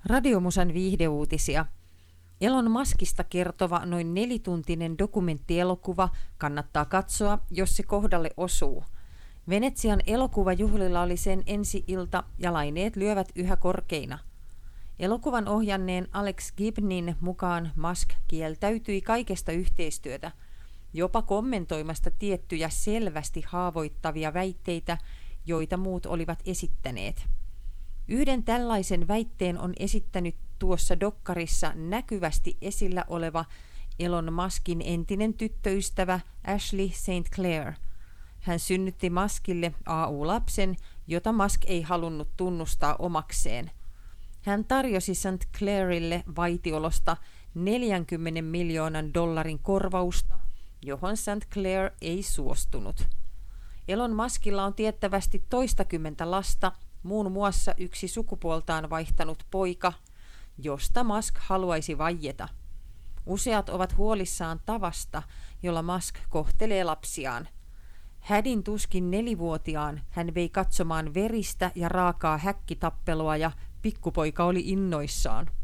Radiomusan viihdeuutisia. Elon Muskista kertova noin 4-tuntinen dokumenttielokuva kannattaa katsoa, jos se kohdalle osuu. Venetsian elokuvajuhlilla oli sen ensi-ilta ja laineet lyövät yhä korkeina. Elokuvan ohjanneen Alex Gibnin mukaan Musk kieltäytyi kaikesta yhteistyötä, jopa kommentoimasta tiettyjä selvästi haavoittavia väitteitä, joita muut olivat esittäneet. Yhden tällaisen väitteen on esittänyt tuossa dokkarissa näkyvästi esillä oleva Elon Muskin entinen tyttöystävä Ashley St. Clair. Hän synnytti Muskille AU-lapsen, jota Musk ei halunnut tunnustaa omakseen. Hän tarjosi St. Clairille vaitiolosta $40 miljoonan korvausta, johon St. Clair ei suostunut. Elon Muskilla on tiettävästi toistakymmentä lasta, muun muassa yksi sukupuoltaan vaihtanut poika, josta Musk haluaisi vaieta. Useat ovat huolissaan tavasta, jolla Musk kohtelee lapsiaan. Hädin tuskin 4-vuotiaan hän vei katsomaan veristä ja raakaa häkkitappelua ja pikkupoika oli innoissaan.